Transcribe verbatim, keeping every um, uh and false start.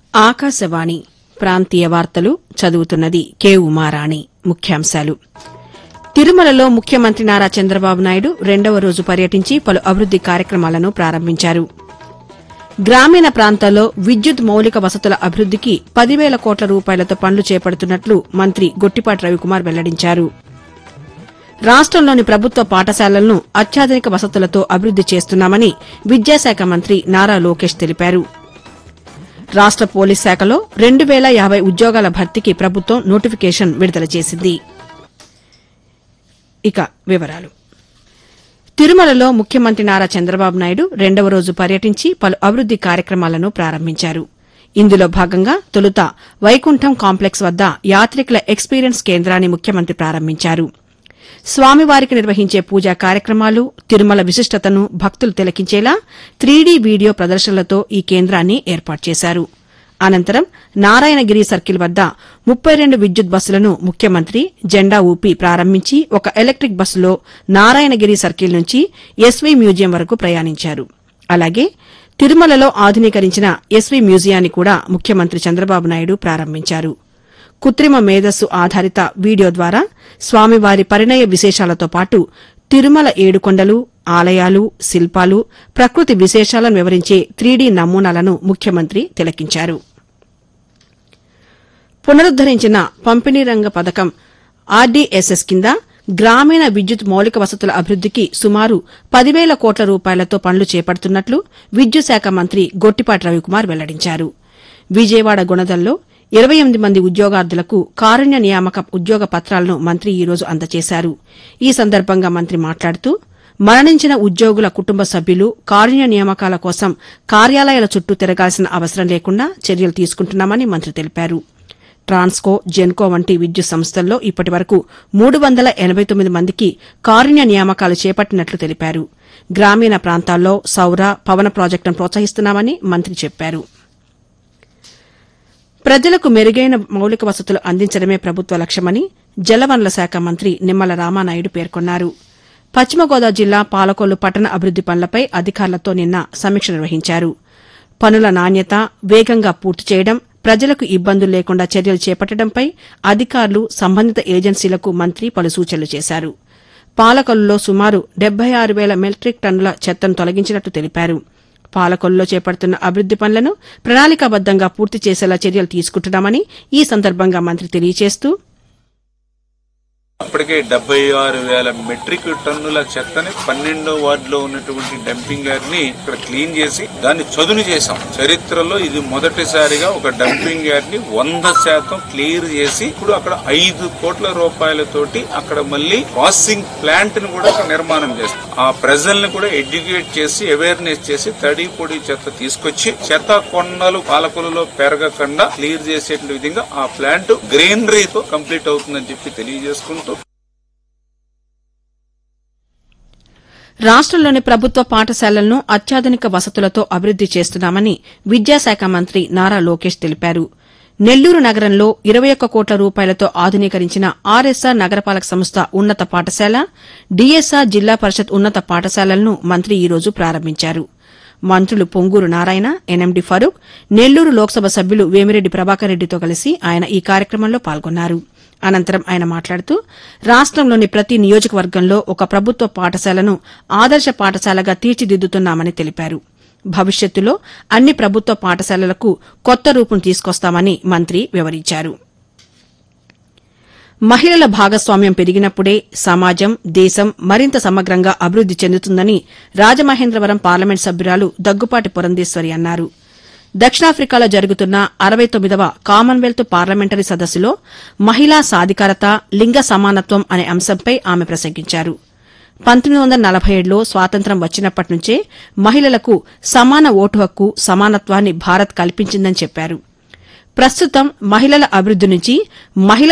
ఆకాశవాణి ప్రాంతీయ వార్తలు చదువుతున్నది కె ఉమారాణి. ముఖ్యాంశాలు. తిరుమలలో ముఖ్యమంత్రి నారా చంద్రబాబు నాయుడు రెండవ రోజు పర్యటించి పలు అభివృద్ది కార్యక్రమాలను ప్రారంభించారు. గ్రామీణ ప్రాంతాల్లో విద్యుత్ మౌలిక వసతుల అభివృద్దికి పదివేల కోట్ల రూపాయలతో పనులు చేపడుతున్నట్లు మంత్రి గొట్టిపాటి రవికుమార్ వెల్లడించారు. రాష్టంలోని ప్రభుత్వ పాఠశాలలను అత్యాధునిక వసతులతో అభివృద్ది చేస్తున్నామని విద్యాశాఖ మంత్రి నారా లోకేష్ తెలిపారు. రాష్ట పోలీస్ శాఖలో రెండు వేల యాబై ఉద్యోగాల భర్తీకి ప్రభుత్వం నోటిఫికేషన్ విడుదల చేసింది. ఇక వివరాలు. తిరుమలలో ముఖ్యమంత్రి నారా చంద్రబాబు నాయుడు రెండవ రోజు పర్యటించి పలు అభివృద్ది కార్యక్రమాలను ప్రారంభించారు. ఇందులో భాగంగా తొలుత వైకుంఠం కాంప్లెక్స్ వద్ద యాత్రికుల ఎక్స్పీరియన్స్ కేంద్రాన్ని ముఖ్యమంత్రి ప్రారంభించారు. స్వామివారికి నిర్వహించే పూజా కార్యక్రమాలు, తిరుమల విశిష్టతను భక్తులు తిలకించేలా త్రీడీ వీడియో ప్రదర్శనలతో ఈ కేంద్రాన్ని ఏర్పాటు చేశారు. అనంతరం నారాయణగిరి సర్కిల్ వద్ద ముప్పై రెండు విద్యుత్ బస్సులను ముఖ్యమంత్రి జెండా ఊపి ప్రారంభించి ఒక ఎలక్టిక్ బస్సులో నారాయణగిరి సర్కిల్ నుంచి ఎస్వీ మ్యూజియం వరకు ప్రయాణించారు. అలాగే తిరుమలలో ఆధునీకరించిన ఎస్వీ మ్యూజియాన్ని కూడా ముఖ్యమంత్రి చంద్రబాబు నాయుడు ప్రారంభించారు. కృత్రిమ మేధస్సు ఆధారిత వీడియో ద్వారా స్వామివారి పరిణయ విశేషాలతో పాటు తిరుమల ఏడుకొండలు, ఆలయాలు, శిల్పాలు, ప్రకృతి విశేషాలను వివరించే త్రీడీ నమూనాలను ముఖ్యమంత్రి తిలకించారు. పునరుద్దరించిన పంపిణీ రంగ పథకం ఆర్డీఎస్ఎస్ కింద గ్రామీణ విద్యుత్ మౌలిక వసతుల అభివృద్దికి సుమారు పదివేల కోట్ల రూపాయలతో పనులు చేపడుతున్నట్లు విద్యుత్ శాఖ మంత్రి గొట్టిపాటి రవికుమార్ వెల్లడించారు. విజయవాడ గుణదల్లో ఇరవై ఎనిమిది మంది ఉద్యోగార్థులకు కారుణ్య నియామక ఉద్యోగ పత్రాలను మంత్రి ఈ రోజు అందజేశారు. ఈ సందర్భంగా మంత్రి మాట్లాడుతూ మరణించిన ఉద్యోగుల కుటుంబ సభ్యులు కారుణ్య నియామకాల కోసం కార్యాలయాల చుట్టూ తిరగాల్సిన అవసరం లేకుండా చర్యలు తీసుకుంటున్నామని మంత్రి తెలిపారు. ట్రాన్స్కో, జెన్కో వంటి విద్యుత్ సంస్థల్లో ఇప్పటి వరకు మూడు వందల ఎనబై తొమ్మిది మందికి కారుణ్య నియామకాలు చేపట్టినట్లు తెలిపారు. గ్రామీణ ప్రాంతాల్లో సౌర, పవన ప్రాజెక్టును ప్రోత్సహిస్తున్నామని మంత్రి చెప్పారు. ప్రజలకు మెరుగైన మౌలిక వసతులు అందించడమే ప్రభుత్వ లక్ష్యమని జలవనరుల శాఖ మంత్రి నిమ్మల రామానాయుడు పేర్కొన్నారు. పశ్చిమ గోదావరి జిల్లా పాలకొల్లు పట్టణ అభివృద్ది పనులపై అధికారులతో నిన్న సమీక్ష నిర్వహించారు. పనుల నాణ్యత, వేగంగా పూర్తి చేయడం, ప్రజలకు ఇబ్బందులు లేకుండా చర్యలు చేపట్టడంపై అధికారులు, సంబంధిత ఏజెన్సీలకు మంత్రి పలు సూచనలు చేశారు. పాలకొల్లులో సుమారు డెబ్బై ఆరు వేల మెట్రిక్ టన్నుల చెత్తను తొలగించినట్లు తెలిపారు. పాలకొల్లులో చేపడుతున్న అభివృద్ది పనులను ప్రణాళికాబద్దంగా పూర్తి చేసేలా చర్యలు తీసుకుంటున్నామని ఈ సందర్భంగా మంత్రి తెలియజేస్తూ అప్పటికే డెబ్బై ఆరు వేల మెట్రిక్ టన్నుల చెత్తని పన్నెండో వార్డులో ఉన్నటువంటి డంపింగ్ యార్డ్ ని ఇక్కడ క్లీన్ చేసి దాన్ని చదును చేశాం. చరిత్రలో ఇది మొదటిసారిగా ఒక డంపింగ్ యార్డ్ ని వంద శాతం క్లియర్ చేసి ఇప్పుడు అక్కడ ఐదు కోట్ల రూపాయలతోటి అక్కడ మళ్ళీ ప్రాసెసింగ్ ప్లాంట్ ని కూడా నిర్మాణం చేస్తాం. ఆ ప్రజల్ని కూడా ఎడ్యుకేట్ చేసి అవేర్నెస్ చేసి తడి పొడి చెత్త తీసుకొచ్చి చెత్త కొండలు పాలకొల్లులో పెరగకుండా క్లియర్ చేసే విధంగా ఆ ప్లాంట్ గ్రీనరీతో కంప్లీట్ అవుతుందని చెప్పి తెలియజేసుకుంటూ రాష్టంలోని ప్రభుత్వ పాఠశాలలను అత్యాధునిక వసతులతో అభివృద్ది చేస్తున్నామని విద్యాశాఖ మంత్రి నారా లోకేష్ తెలిపారు. నెల్లూరు నగరంలో ఇరవై ఒక్క కోట్ల రూపాయలతో ఆధునీకరించిన ఆర్ఎస్ఆర్ నగరపాలక సంస్థ ఉన్నత పాఠశాల, డీఎస్ఆర్ జిల్లా పరిషత్ ఉన్నత పాఠశాలలను మంత్రి ఈ రోజు ప్రారంభించారు. మంత్రులు పొంగూరు నారాయణ, ఎన్ఎండి ఫరూక్, నెల్లూరు లోక్సభ సభ్యులు వేమిరెడ్డి ప్రభాకర్ రెడ్డితో కలిసి ఆయన ఈ కార్యక్రమంలో పాల్గొన్నారు. అనంతరం ఆయన మాట్లాడుతూ రాష్టంలోని ప్రతి నియోజకవర్గంలో ఒక ప్రభుత్వ పాఠశాలను ఆదర్శ పాఠశాలగా తీర్చిదిద్దుతున్నామని తెలిపారు. భవిష్యత్తులో అన్ని ప్రభుత్వ పాఠశాలలకు కొత్త రూపును తీసుకొస్తామని మంత్రి వివరించారు. మహిళల భాగస్వామ్యం పెరిగినప్పుడే సమాజం, దేశం మరింత సమగ్రంగా అభివృద్ది చెందుతుందని రాజమహేంద్రవరం పార్లమెంట్ సభ్యురాలు దగ్గుపాటి పురంధేశ్వరి అన్నారు. దక్షిణాఫ్రికాలో జరుగుతున్న అరవై తొమ్మిదవ కామన్వెల్త్ పార్లమెంటరీ సదస్సులో మహిళా సాధికారత, లింగ సమానత్వం అనే అంశంపై ఆమె ప్రసంగించారు. పంతొమ్మిది వందల నలభై ఏడులో స్వాతంత్ర్యం వచ్చినప్పటి నుంచే మహిళలకు సమాన ఓటు హక్కు, సమానత్వాన్ని భారత్ కల్పించిందని చెప్పారు. ప్రస్తుతం మహిళల అభివృద్ది నుంచి మహిళ